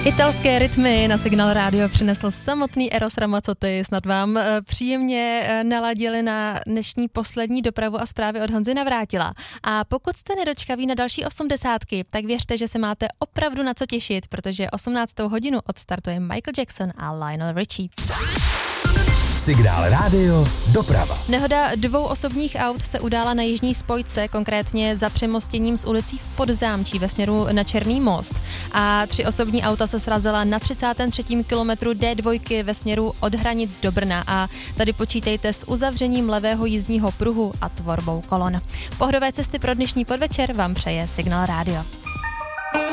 Italské rytmy na Signál Radio přinesl samotný Eros Ramazzotti. Snad vám příjemně naladili na dnešní poslední dopravu a zprávy od Honzy Navrátila. A pokud jste nedočkaví na další 80, tak věřte, že se máte opravdu na co těšit, protože 18. hodinu odstartuje Michael Jackson a Lionel Richie. Signál Radio doprava. Nehoda 2 osobních aut se udála na jižní spojce, konkrétně za přemostěním s ulicí v Podzámčí ve směru na Černý most. A 3 osobní auta se srazila na 33. kilometru D2 ve směru od hranic do Brna. A tady počítejte s uzavřením levého jízdního pruhu a tvorbou kolon. Pohodové cesty pro dnešní podvečer vám přeje Signál Radio.